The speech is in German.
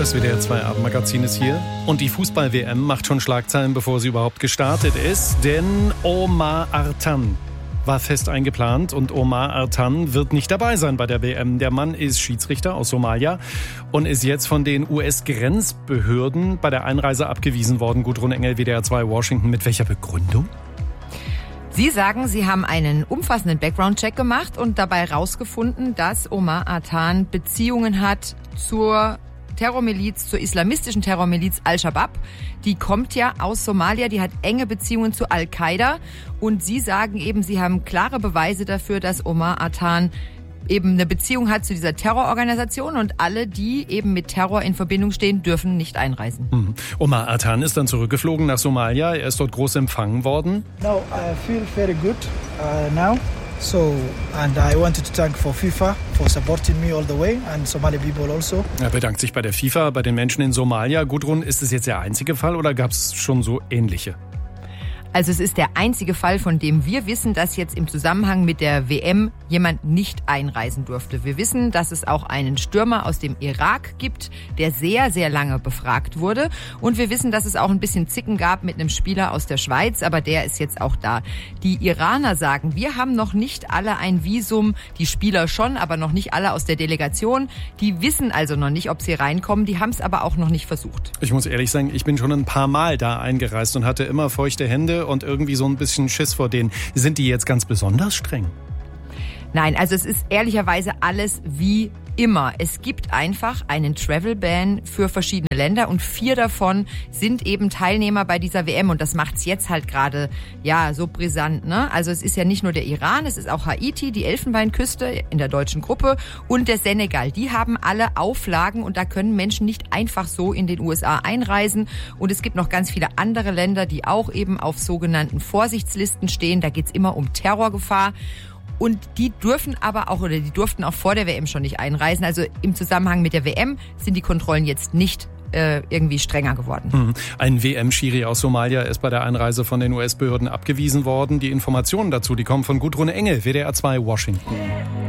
Das WDR 2 Abendmagazin ist hier. Und die Fußball-WM macht schon Schlagzeilen, bevor sie überhaupt gestartet ist. Denn Omar Artan war fest eingeplant und Omar Artan wird nicht dabei sein bei der WM. Der Mann ist Schiedsrichter aus Somalia und ist jetzt von den US-Grenzbehörden bei der Einreise abgewiesen worden. Gudrun Engel, WDR 2 Washington. Mit welcher Begründung? Sie sagen, Sie haben einen umfassenden Background-Check gemacht und dabei herausgefunden, dass Omar Artan Beziehungen hat zur Terrormiliz, zur islamistischen Terrormiliz Al-Shabaab. Die kommt ja aus Somalia, die hat enge Beziehungen zu Al-Qaida. Und Sie sagen eben, Sie haben klare Beweise dafür, dass Omar Artan eben eine Beziehung hat zu dieser Terrororganisation und alle, die eben mit Terror in Verbindung stehen, dürfen nicht einreisen. Omar Artan ist dann zurückgeflogen nach Somalia. Er ist dort groß empfangen worden. No, I feel very good now. So, and I wanted to thank for FIFA for supporting me all the way and Somali people also. Er bedankt sich bei der FIFA, bei den Menschen in Somalia. Gudrun, ist es jetzt der einzige Fall oder gab es schon so ähnliche? Also es ist der einzige Fall, von dem wir wissen, dass jetzt im Zusammenhang mit der WM jemand nicht einreisen durfte. Wir wissen, dass es auch einen Stürmer aus dem Irak gibt, der sehr, sehr lange befragt wurde. Und wir wissen, dass es auch ein bisschen Zicken gab mit einem Spieler aus der Schweiz, aber der ist jetzt auch da. Die Iraner sagen, wir haben noch nicht alle ein Visum, die Spieler schon, aber noch nicht alle aus der Delegation. Die wissen also noch nicht, ob sie reinkommen, die haben es aber auch noch nicht versucht. Ich muss ehrlich sagen, ich bin schon ein paar Mal da eingereist und hatte immer feuchte Hände und irgendwie so ein bisschen Schiss vor denen. Sind die jetzt ganz besonders streng? Nein, also es ist ehrlicherweise alles wie immer. Es gibt einfach einen Travel-Ban für verschiedene Länder und 4 davon sind eben Teilnehmer bei dieser WM und das macht's jetzt halt gerade ja so brisant, ne? Also es ist ja nicht nur der Iran, es ist auch Haiti, die Elfenbeinküste in der deutschen Gruppe und der Senegal. Die haben alle Auflagen und da können Menschen nicht einfach so in den USA einreisen und es gibt noch ganz viele andere Länder, die auch eben auf sogenannten Vorsichtslisten stehen. Da geht's immer um Terrorgefahr. Und die dürfen aber auch, oder die durften auch vor der WM schon nicht einreisen. Also im Zusammenhang mit der WM sind die Kontrollen jetzt nicht irgendwie strenger geworden. Ein WM-Schiri aus Somalia ist bei der Einreise von den US-Behörden abgewiesen worden. Die Informationen dazu, die kommen von Gudrun Engel, WDR 2 Washington.